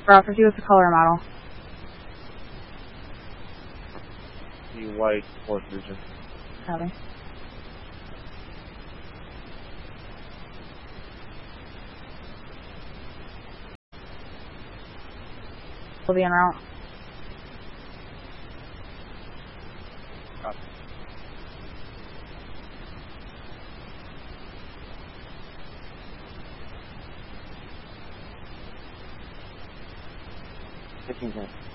Route 50 was the color model. The white 4th region. Copy. Will be en route. Copy. Taking care.